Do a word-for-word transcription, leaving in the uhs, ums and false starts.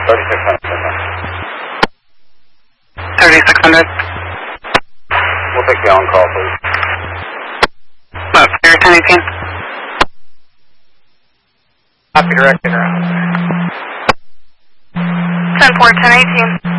thirty-six hundred. thirty-six hundred. We'll take the on-call, please. What, Spirit ten eighteen? Copy, directed around. ten four, ten eighteen.